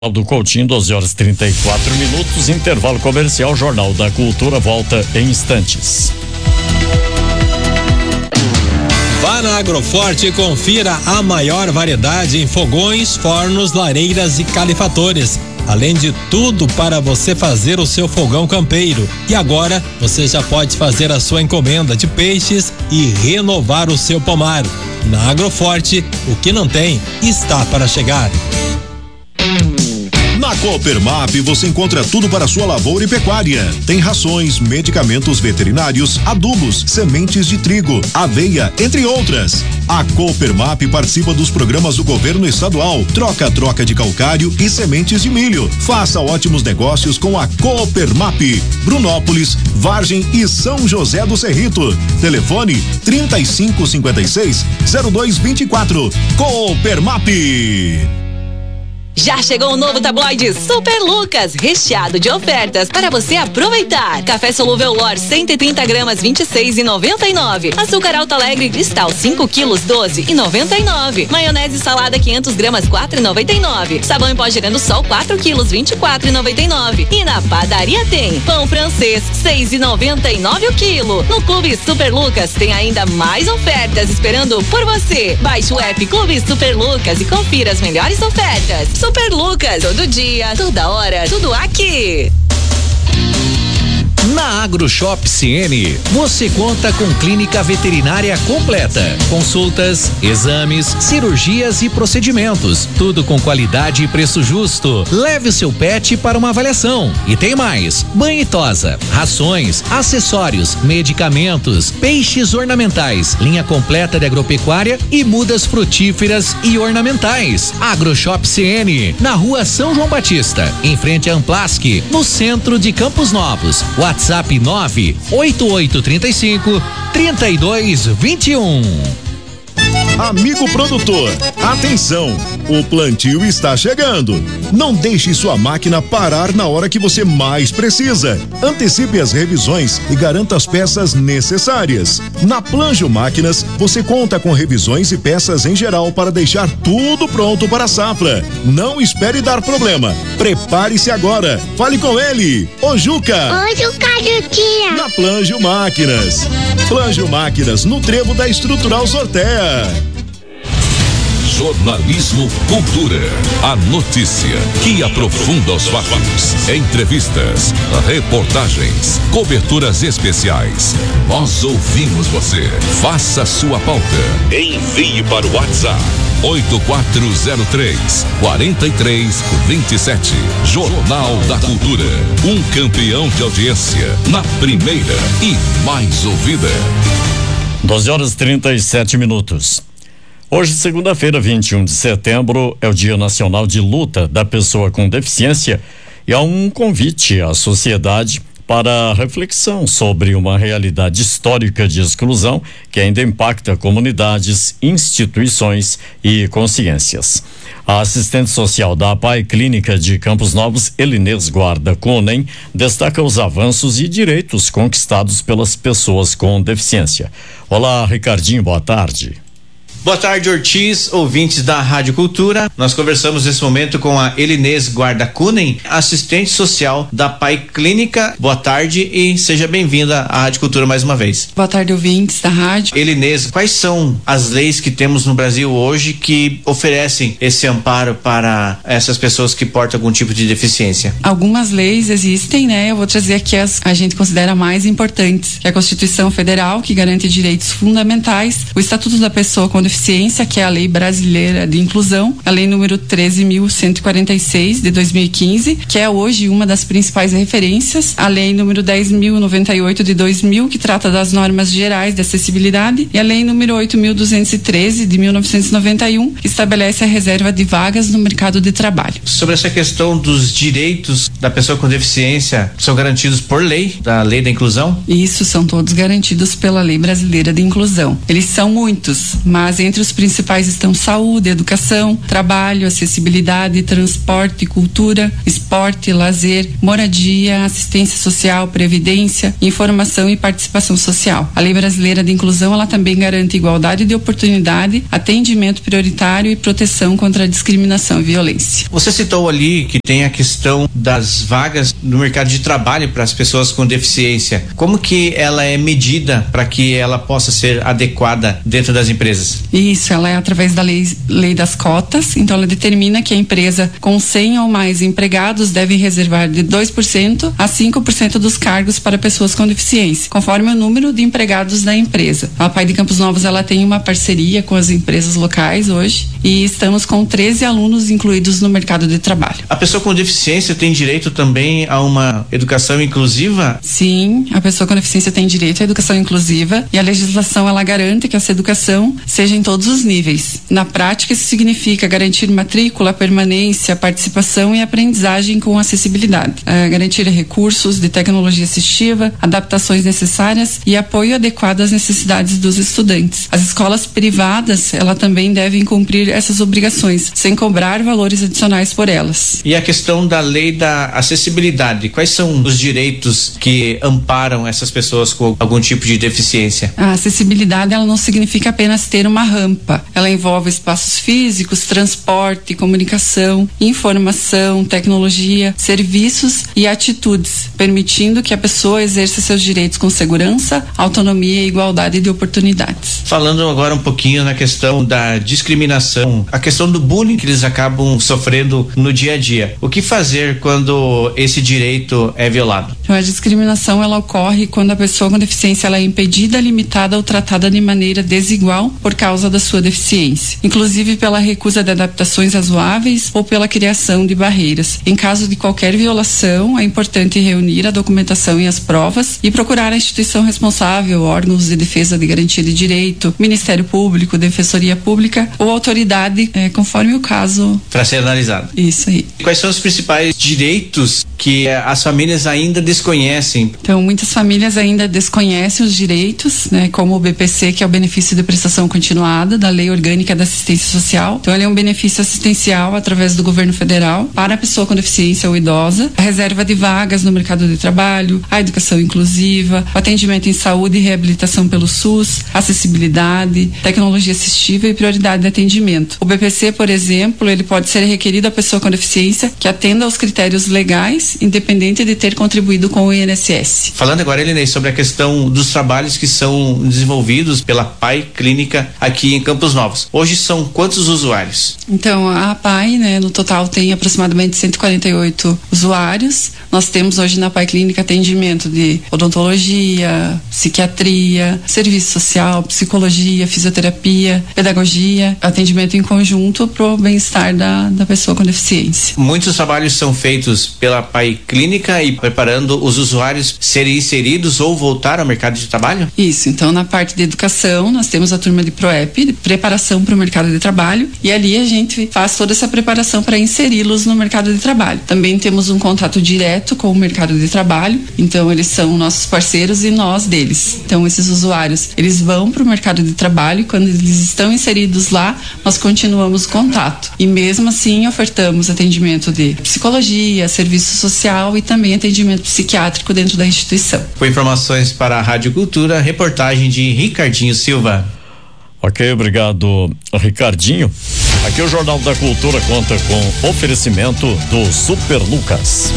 Do Coutinho, 12h34, intervalo comercial, Jornal da Cultura volta em instantes. Vá na Agroforte e confira a maior variedade em fogões, fornos, lareiras e calefatores. Além de tudo para você fazer o seu fogão campeiro. E agora você já pode fazer a sua encomenda de peixes e renovar o seu pomar. Na Agroforte, o que não tem está para chegar. Na Coopermap você encontra tudo para sua lavoura e pecuária. Tem rações, medicamentos veterinários, adubos, sementes de trigo, aveia, entre outras. A Coopermap participa dos programas do governo estadual, troca de calcário e sementes de milho. Faça ótimos negócios com a Coopermap. Brunópolis, Vargem e São José do Cerrito. Telefone 3556-0224. Coopermap. Já chegou o novo tabloide Super Lucas, recheado de ofertas para você aproveitar. Café solúvel Lor 130 gramas 26,99. Açúcar Alto Alegre Cristal 5 quilos 12,99. Maionese salada 500 gramas 4,99. Sabão em pó Girando Sol 4 quilos 24,99. E na padaria tem pão francês 6,99 o quilo. No Clube Super Lucas tem ainda mais ofertas esperando por você. Baixe o app Clube Super Lucas e confira as melhores ofertas. Super Lucas, todo dia, toda hora, tudo aqui. Na AgroShop CN, você conta com clínica veterinária completa, consultas, exames, cirurgias e procedimentos, tudo com qualidade e preço justo. Leve o seu pet para uma avaliação. E tem mais: banho e tosa, rações, acessórios, medicamentos, peixes ornamentais, linha completa de agropecuária e mudas frutíferas e ornamentais. AgroShop CN, na Rua São João Batista, em frente à Amplasc, no centro de Campos Novos. WhatsApp 98835-3221. Amigo produtor, atenção, o plantio está chegando. Não deixe sua máquina parar na hora que você mais precisa. Antecipe as revisões e garanta as peças necessárias. Na Planjo Máquinas, você conta com revisões e peças em geral para deixar tudo pronto para a safra. Não espere dar problema. Prepare-se agora. Fale com ele, o Juca. Oi, Juca. Na Planjo Máquinas. Planjo Máquinas, no trevo da Estrutural Sorteia. Jornalismo Cultura. A notícia que aprofunda os fatos. Entrevistas, reportagens, coberturas especiais. Nós ouvimos você. Faça sua pauta. Envie para o WhatsApp 8403-4327. Jornal da Cultura. Um campeão de audiência na primeira e mais ouvida. 12h37. Hoje, segunda-feira, 21 de setembro, é o Dia Nacional de Luta da Pessoa com Deficiência e há um convite à sociedade para reflexão sobre uma realidade histórica de exclusão que ainda impacta comunidades, instituições e consciências. A assistente social da APAE Clínica de Campos Novos, Elinês Guarda Cunha, destaca os avanços e direitos conquistados pelas pessoas com deficiência. Olá, Ricardinho, boa tarde. Boa tarde, Ortiz, ouvintes da Rádio Cultura. Nós conversamos nesse momento com a Elinês Guarda Cunha, assistente social da APAE Clínica. Boa tarde e seja bem-vinda à Rádio Cultura mais uma vez. Boa tarde, ouvintes da rádio. Elinês, quais são as leis que temos no Brasil hoje que oferecem esse amparo para essas pessoas que portam algum tipo de deficiência? Algumas leis existem, né? Eu vou trazer aqui as que a gente considera mais importantes, que é a Constituição Federal, que garante direitos fundamentais, o Estatuto da Pessoa com Deficiência, que é a Lei Brasileira de Inclusão, a Lei número 13.146 de 2015, que é hoje uma das principais referências, a Lei número 10.098 de 2000, que trata das normas gerais de acessibilidade, e a Lei número 8.213 de 1991, que estabelece a reserva de vagas no mercado de trabalho. Sobre essa questão dos direitos da pessoa com deficiência, são garantidos por lei, da Lei da Inclusão? Isso, são todos garantidos pela Lei Brasileira de Inclusão. Eles são muitos, mas entre os principais estão saúde, educação, trabalho, acessibilidade, transporte, cultura, esporte, lazer, moradia, assistência social, previdência, informação e participação social. A Lei Brasileira de Inclusão, ela também garante igualdade de oportunidade, atendimento prioritário e proteção contra a discriminação e violência. Você citou ali que tem a questão das vagas no mercado de trabalho para as pessoas com deficiência. Como que ela é medida para que ela possa ser adequada dentro das empresas? Isso, ela é através da lei das cotas, então ela determina que a empresa com 100 ou mais empregados deve reservar de 2% a 5% dos cargos para pessoas com deficiência, conforme o número de empregados da empresa. A PAI de Campos Novos, ela tem uma parceria com as empresas locais hoje e estamos com 13 alunos incluídos no mercado de trabalho. A pessoa com deficiência tem direito também a uma educação inclusiva? Sim, a pessoa com deficiência tem direito à educação inclusiva e a legislação, ela garante que essa educação seja em todos os níveis. Na prática, isso significa garantir matrícula, permanência, participação e aprendizagem com acessibilidade, garantir recursos de tecnologia assistiva, adaptações necessárias e apoio adequado às necessidades dos estudantes. As escolas privadas, elas também devem cumprir essas obrigações, sem cobrar valores adicionais por elas. E a questão da lei da acessibilidade, quais são os direitos que amparam essas pessoas com algum tipo de deficiência? A acessibilidade, ela não significa apenas ter uma rampa, ela envolve espaços físicos, transporte, comunicação, informação, tecnologia, serviços e atitudes, permitindo que a pessoa exerça seus direitos com segurança, autonomia e igualdade de oportunidades. Falando agora um pouquinho na questão da discriminação, a questão do bullying que eles acabam sofrendo no dia a dia. O que fazer quando esse direito é violado? Então, a discriminação, ela ocorre quando a pessoa com deficiência, ela é impedida, limitada ou tratada de maneira desigual por causa da sua deficiência, inclusive pela recusa de adaptações razoáveis ou pela criação de barreiras. Em caso de qualquer violação, é importante reunir a documentação e as provas e procurar a instituição responsável, órgãos de defesa de garantia de direito, Ministério Público, Defensoria Pública ou autoridade, conforme o caso. Para ser analisado. Isso aí. Quais são os principais direitos que as famílias ainda desconhecem? Então, muitas famílias ainda desconhecem os direitos, né, como o BPC, que é o benefício de prestação continuada da Lei Orgânica da Assistência Social. Então, ele é um benefício assistencial através do governo federal para a pessoa com deficiência ou idosa, a reserva de vagas no mercado de trabalho, a educação inclusiva, o atendimento em saúde e reabilitação pelo SUS, acessibilidade, tecnologia assistiva e prioridade de atendimento. O BPC, por exemplo, ele pode ser requerido à pessoa com deficiência que atenda aos critérios legais, independente de ter contribuído com o INSS. Falando agora, Elinês, sobre a questão dos trabalhos que são desenvolvidos pela PAI Clínica aqui em Campos Novos. Hoje são quantos usuários? Então, a PAI, né, no total tem aproximadamente 148 usuários. Nós temos hoje na PAI Clínica atendimento de odontologia, psiquiatria, serviço social, psicologia, fisioterapia, pedagogia, atendimento em conjunto para o bem-estar da pessoa com deficiência. Muitos trabalhos são feitos pela PAI Clínica e preparando os usuários serem inseridos ou voltar ao mercado de trabalho? Isso, então na parte de educação nós temos a turma de PROEP, de preparação para o mercado de trabalho, e ali a gente faz toda essa preparação para inseri-los no mercado de trabalho. Também temos um contato direto com o mercado de trabalho, então eles são nossos parceiros e nós deles. Então esses usuários, eles vão para o mercado de trabalho e quando eles estão inseridos lá, nós continuamos o contato. E mesmo assim ofertamos atendimento de psicologia, serviço social e também atendimento psiquiátrico dentro da instituição. Com informações para a Rádio Cultura, reportagem de Ricardinho Silva. Ok, obrigado, Ricardinho. Aqui o Jornal da Cultura conta com oferecimento do Super Lucas.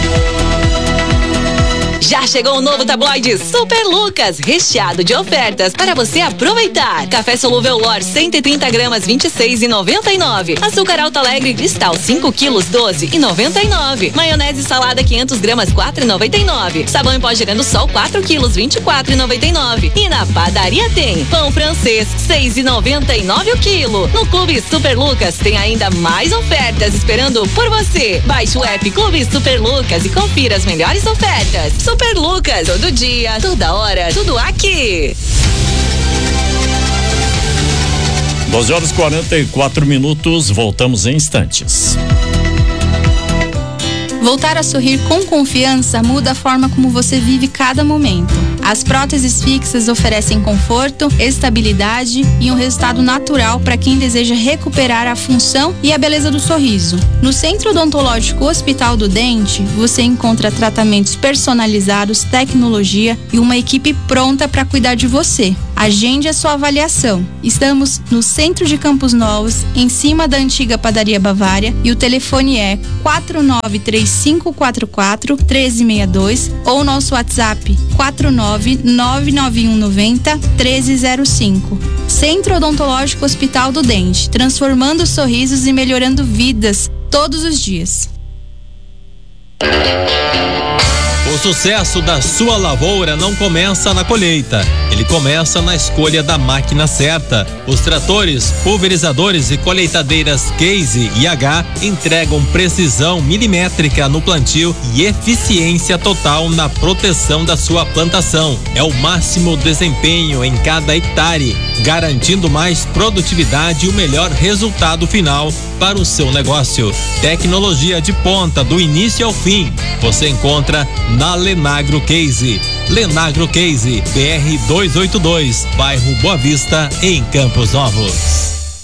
Já chegou o novo tabloide Super Lucas, recheado de ofertas para você aproveitar. Café solúvel Lor 130 gramas 26,99. Açúcar Alto Alegre Cristal 5 quilos 12,99. Maionese salada 500 gramas 4,99. Sabão em pó Girando Sol 4 quilos 24,99. E na padaria tem pão francês 6,99 o quilo. No Clube Super Lucas tem ainda mais ofertas esperando por você. Baixe o app Clube Super Lucas e confira as melhores ofertas. Super Lucas, todo dia, toda hora, tudo aqui. 12h44, voltamos em instantes. Voltar a sorrir com confiança muda a forma como você vive cada momento. As próteses fixas oferecem conforto, estabilidade e um resultado natural para quem deseja recuperar a função e a beleza do sorriso. No Centro Odontológico Hospital do Dente, você encontra tratamentos personalizados, tecnologia e uma equipe pronta para cuidar de você. Agende a sua avaliação. Estamos no centro de Campos Novos, em cima da antiga Padaria Bavária, e o telefone é 493544-1362 ou nosso WhatsApp 4999190-1305. Centro Odontológico Hospital do Dente, transformando sorrisos e melhorando vidas todos os dias. O sucesso da sua lavoura não começa na colheita, ele começa na escolha da máquina certa. Os tratores, pulverizadores e colheitadeiras Case e H entregam precisão milimétrica no plantio e eficiência total na proteção da sua plantação. É o máximo desempenho em cada hectare, garantindo mais produtividade e o melhor resultado final para o seu negócio. Tecnologia de ponta do início ao fim, você encontra na Lenagro Case. Lenagro Case, BR 282, bairro Boa Vista, em Campos Novos.